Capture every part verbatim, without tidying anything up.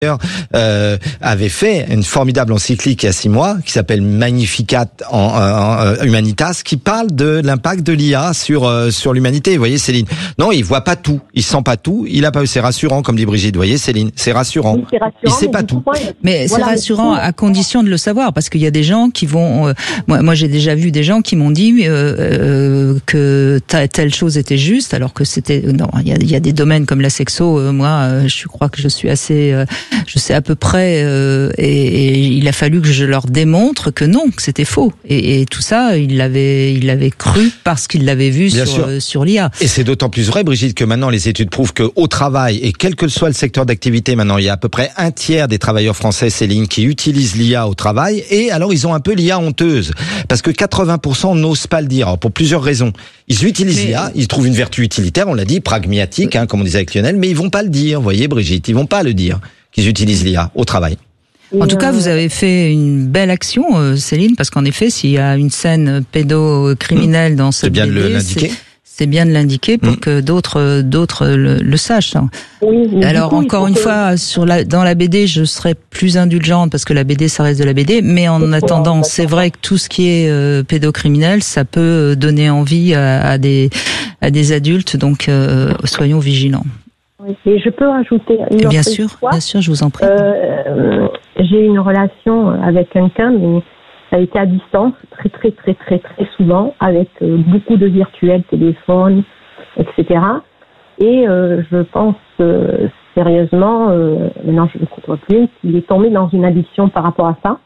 Euh, avait fait une formidable encyclique il y a six mois qui s'appelle Magnificat en, en, en Humanitas, qui parle de l'impact de l'I A sur euh, sur l'humanité. Vous voyez, Céline. Non, il voit pas tout, il sent pas tout. Il a pas. C'est rassurant, comme dit Brigitte. Vous voyez, Céline, c'est rassurant. Oui, c'est rassurant. Il sait pas tout. Mais voilà, c'est rassurant à condition de le savoir, parce qu'il y a des gens qui vont. Euh, moi, moi, j'ai déjà vu des gens qui m'ont dit euh, euh, que telle chose était juste, alors que c'était. Non, il y a, il y a des domaines comme la sexo. Euh, moi, euh, je crois que je suis assez. Euh, je sais à peu près, euh, et, et il a fallu que je leur démontre que non, que c'était faux. Et, et tout ça, il l'avait, il l'avait cru parce qu'il l'avait vu Bien sur, euh, sur l'I A. Et c'est d'autant plus vrai, Brigitte, que maintenant les études prouvent qu'au travail, et quel que soit le secteur d'activité, maintenant il y a à peu près un tiers des travailleurs français, Céline, qui utilisent l'I A au travail. Et alors ils ont un peu l'I A honteuse, parce que quatre-vingts pour cent n'osent pas le dire, alors, pour plusieurs raisons. Ils utilisent mais... l'I A, ils trouvent une vertu utilitaire, on l'a dit, pragmatique, hein, comme on disait avec Lionel, mais ils vont pas le dire. Vous voyez, Brigitte, ils vont pas le dire qu'ils utilisent l'I A au travail. En tout cas, vous avez fait une belle action, euh, Céline, parce qu'en effet, s'il y a une scène pédocriminelle mmh. dans ce B D, c'est bien de l'indiquer. C'est bien de l'indiquer pour mmh. que d'autres d'autres le, le sachent. Oui, alors coup, encore une que... fois, sur la dans la B D, je serais plus indulgente parce que la B D, ça reste de la B D. Mais en c'est attendant, bon, c'est vrai que tout ce qui est euh, pédocriminel, ça peut donner envie à, à des à des adultes. Donc, euh, soyons vigilants. Et je peux rajouter une bien autre sûr, histoire. Bien sûr, je vous en prie. Euh, j'ai une relation avec quelqu'un, mais ça a été à distance, très très très très très souvent, avec euh, beaucoup de virtuels, téléphone, et cetera. Et euh, je pense euh, sérieusement, euh, maintenant je ne le côtoie plus, qu'il est tombé dans une addiction par rapport à ça.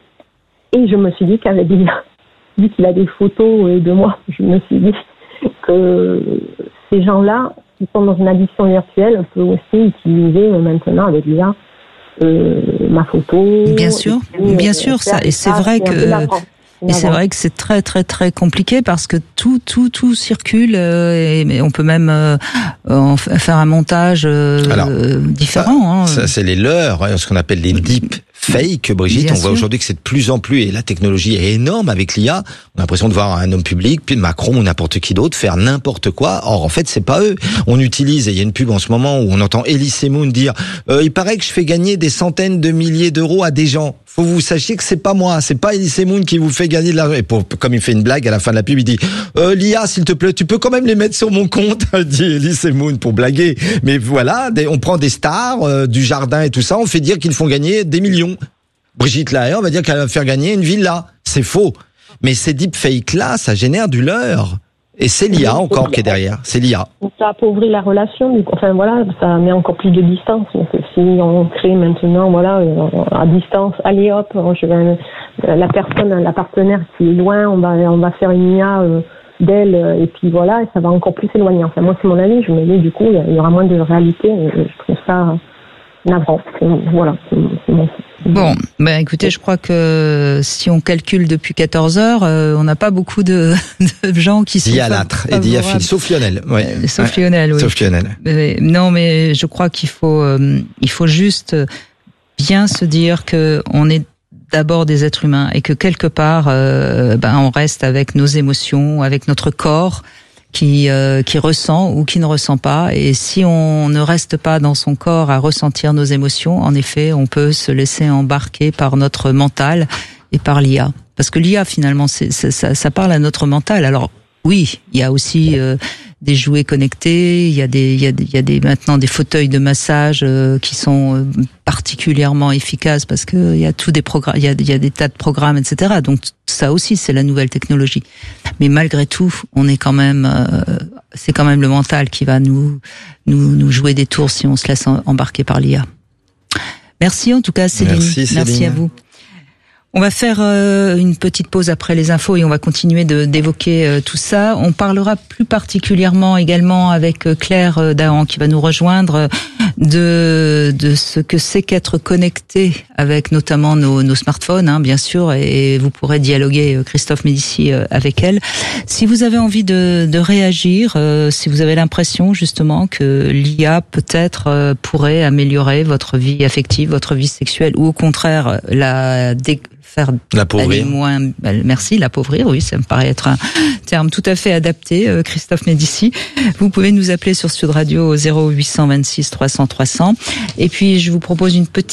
Et je me suis dit qu'avec des, vu qu'il a des photos de moi, je me suis dit que ces gens-là qui sont dans une addiction virtuelle, on peut aussi utiliser maintenant avec l'I A euh, ma photo. Bien sûr, puis, bien euh, sûr, ça. Et c'est vrai que et c'est vrai que c'est très très très compliqué parce que tout tout tout circule euh, et on peut même euh, en faire un montage euh, Alors, différent. Ça, hein. ça c'est les leurs, ce qu'on appelle les deep fake, Brigitte. Bien on sûr. Voit aujourd'hui que c'est de plus en plus, et la technologie est énorme avec l'I A. On a l'impression de voir un homme public, puis de Macron ou n'importe qui d'autre faire n'importe quoi. Or, en fait, c'est pas eux. On utilise, et il y a une pub en ce moment où on entend Elise Moon dire euh, il paraît que je fais gagner des centaines de milliers d'euros à des gens. Faut que vous sachiez que c'est pas moi, c'est pas Elise Moon qui vous fait gagner de l'argent. Et pour, comme il fait une blague à la fin de la pub, il dit euh, l'I A, s'il te plaît, tu peux quand même les mettre sur mon compte, dit Elise Moon pour blaguer. Mais voilà, des, on prend des stars euh, du jardin et tout ça, on fait dire qu'ils font gagner des millions. Brigitte Lahaie, on va dire qu'elle va faire gagner une villa. C'est faux. Mais ces deepfakes-là, ça génère du leurre. Et c'est l'I A encore qui est derrière. C'est l'I A. Ça appauvrit la relation. Enfin voilà, ça met encore plus de distance. Donc si on crée maintenant, voilà, à distance, allez hop, je vais, la personne, la partenaire qui est loin, on va, on va faire une I A d'elle, et puis voilà, et ça va encore plus s'éloigner. Enfin moi c'est mon avis. Je me dis du coup, il y aura moins de réalité. Et je trouve ça navrant. Voilà, c'est, c'est mon. Bon, ben écoutez, je crois que si on calcule depuis quatorze heures, euh, on n'a pas beaucoup de, de gens qui sont dialâtres et diaphiles, sauf Lionel. Ouais. Euh, sauf Lionel, oui. Sauf Lionel. Mais, non, mais je crois qu'il faut, euh, il faut juste bien se dire que on est d'abord des êtres humains et que quelque part, euh, ben on reste avec nos émotions, avec notre corps qui euh, qui ressent ou qui ne ressent pas. Et si on ne reste pas dans son corps à ressentir nos émotions, en effet, on peut se laisser embarquer par notre mental et par l'I A. Parce que l'I A, finalement, c'est, c'est, ça, ça parle à notre mental. Alors oui, il y a aussi euh, des jouets connectés, il y a des, il y a des, il y a des maintenant des fauteuils de massage euh, qui sont euh, particulièrement efficaces parce que il y a tous des programmes, il y a, il y a des tas de programmes, et cetera. Donc ça aussi, c'est la nouvelle technologie. Mais malgré tout, on est quand même, euh, c'est quand même le mental qui va nous, nous, nous jouer des tours si on se laisse embarquer par l'I A. Merci en tout cas, Céline. Merci, Céline. Merci à vous. On va faire euh, une petite pause après les infos et on va continuer de, d'évoquer euh, tout ça. On parlera plus particulièrement également avec euh, Claire euh, Dahan qui va nous rejoindre de de ce que c'est qu'être connecté avec notamment nos, nos smartphones, hein, bien sûr, et vous pourrez dialoguer, euh, Christophe Médici, euh, avec elle. Si vous avez envie de, de réagir, euh, si vous avez l'impression justement que l'I A peut-être euh, pourrait améliorer votre vie affective, votre vie sexuelle, ou au contraire la dé- faire l'appauvrir. Moins, merci, l'appauvrir, oui, ça me paraît être un terme tout à fait adapté, euh, Christophe Médici. Vous pouvez nous appeler sur Sud Radio au zéro huit cent vingt-six trois cent trois cents. Et puis je vous propose une petite